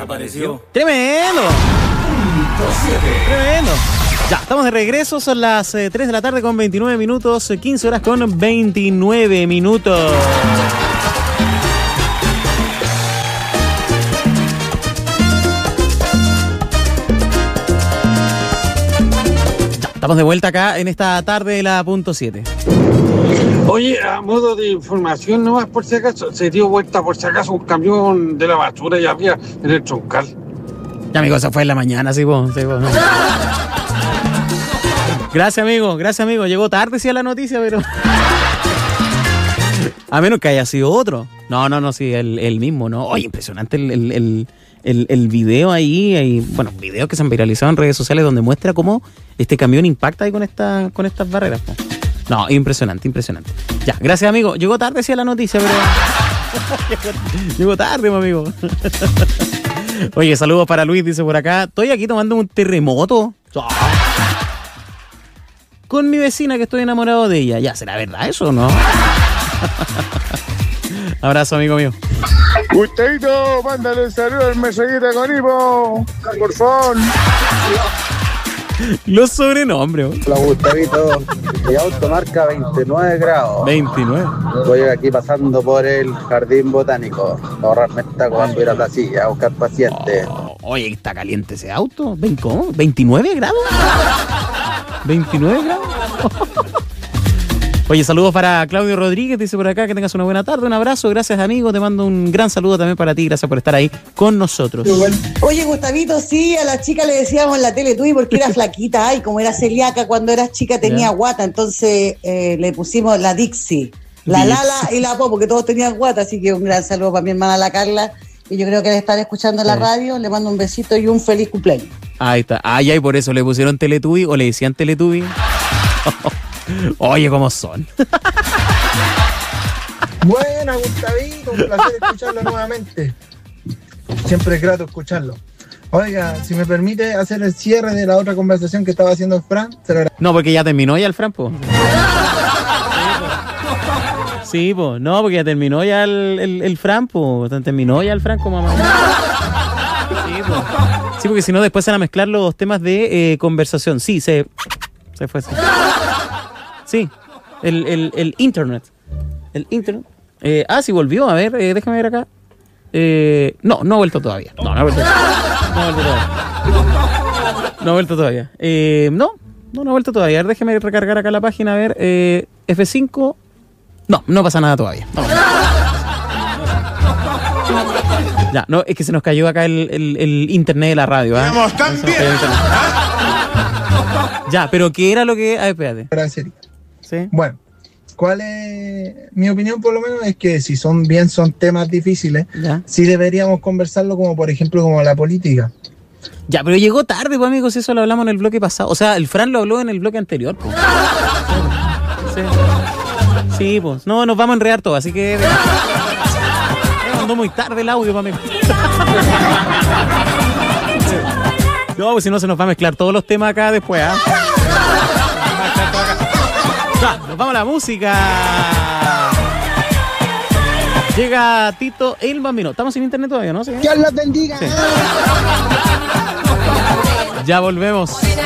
desapareció. ¡Tremendo! ¡Tremendo! Ya, estamos de regreso, son las 3 de la tarde con 29 minutos, 15 horas con 29 minutos. Ya, estamos de vuelta acá en esta tarde de la punto 7. Oye, a modo de información, nomás por si acaso, se dio vuelta por si acaso un camión de la basura y había en el troncal. Ya, amigo, eso fue en la mañana, sí, vos. No. Gracias, amigo. Llegó tarde, sí, a la noticia, pero... A menos que haya sido otro. No, sí, el mismo, ¿no? Oye, impresionante el video ahí. Bueno, videos que se han viralizado en redes sociales donde muestra cómo este camión impacta ahí con estas barreras, po. No, impresionante. Ya, gracias, amigo. Llegó tarde, sí, a la noticia, pero... Llegó tarde, mi amigo. Oye, saludos para Luis, dice por acá. Estoy aquí tomando un terremoto. Con mi vecina que estoy enamorado de ella. Ya, ¿será verdad eso o no? Abrazo, amigo mío. Gustavito, mándale un saludo al Mesoguita con Ivo, por favor. Los sobrenombres. Hola, Gustavito. Mi auto marca 29 grados. 29. Voy aquí pasando por el jardín botánico. Ahorrarme esta cuando ir a la silla a buscar pacientes. Oye, está caliente ese auto. ¿Cómo? ¿29 grados? ¿29 grados? Oye, saludos para Claudio Rodríguez, dice por acá que tengas una buena tarde, un abrazo, gracias amigo, te mando un gran saludo también para ti, gracias por estar ahí con nosotros. Oye, Gustavito, sí, a la chica le decíamos en la Teletubby porque era flaquita, y como era celíaca cuando eras chica tenía guata, entonces le pusimos la Dixie, la Lala y la Po, porque todos tenían guata, así que un gran saludo para mi hermana la Carla, y yo creo que le están escuchando en la radio, le mando un besito y un feliz cumpleaños. Ahí está, y por eso le pusieron Teletubby o le decían Teletubby. Oye, ¿cómo son? Buena, Gustavito, un placer escucharlo nuevamente. Siempre es grato escucharlo. Oiga, si me permite hacer el cierre de la otra conversación que estaba haciendo el Fran. No, porque ya terminó ya el Fran, po. Sí, po. No, porque ya terminó ya el Fran, po. Terminó ya el Fran como mamá. Sí, po. Sí, porque si no después se van a mezclar los temas de conversación. Sí, se fue así. Sí, el internet. El internet. Sí volvió, a ver, déjame ver acá. No ha vuelto todavía. No ha vuelto todavía. No ha vuelto todavía. A ver, déjame recargar acá la página, a ver. F5. No pasa nada todavía. Ya, no, es que se nos cayó acá el internet de la radio. Estamos tan bien. Ya, pero ¿qué era lo que...? Espérate. ¿Sí? Bueno, ¿cuál es mi opinión? Por lo menos es que si son temas difíciles, sí deberíamos conversarlo, como por ejemplo como la política. Ya, pero llegó tarde, pues amigos, eso lo hablamos en el bloque pasado. O sea, el Fran lo habló en el bloque anterior, pues. Sí, pues. No, nos vamos a enredar todo, así que... mandó muy tarde el audio, para mí. No, pues si no se nos va a mezclar todos los temas acá después, ¿ah? Ya, nos vamos a la música. Llega Tito el Bambino. Estamos sin internet todavía, ¿no? ¿Sí? ¡Dios los bendiga! Sí. Ya volvemos.